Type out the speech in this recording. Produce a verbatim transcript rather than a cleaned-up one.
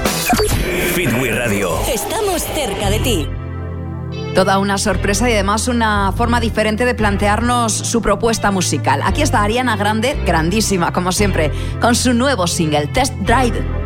Fitwi Radio. Estamos cerca de ti. Toda una sorpresa y además una forma diferente de plantearnos su propuesta musical. Aquí está Ariana Grande, grandísima como siempre, con su nuevo single, Test Drive.